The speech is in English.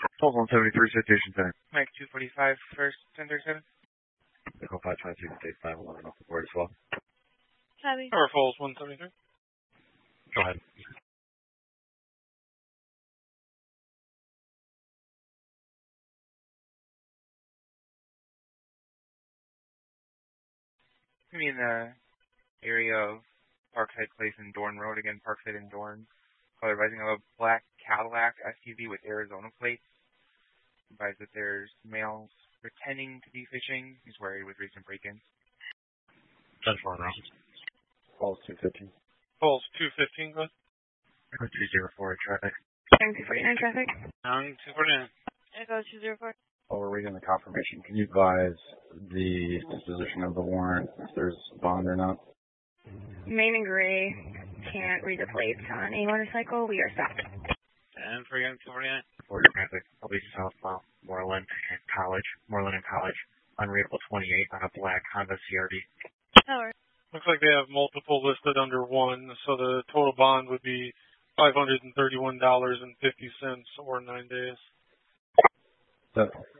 Falls 173, Citation Center. Mike 245, first 1037. Echo 522, state 511 off the board as well. Copy. Tower Falls 173. Go ahead. You mean the area of Parkside Place and Dorn Road, again, Parkside and Dorn. Color advising of a black Cadillac SUV with Arizona plates. Advise that there's males pretending to be fishing. He's worried with recent break-ins. Central Round. Falls 215. Falls 215, go ahead. Echo 204, traffic. 249 traffic. 249. Echo 204. While we're reading the confirmation, can you advise the disposition of the warrant, if there's a bond or not? Main and Gray can't read the plates on a motorcycle. We are stopped. And for again, 249. Report traffic, I'll be southbound Moreland and College, unreadable 28 on a black Honda CRV. Tower. Looks like they have multiple listed under one, so the total bond would be $531.50 or 9 days. So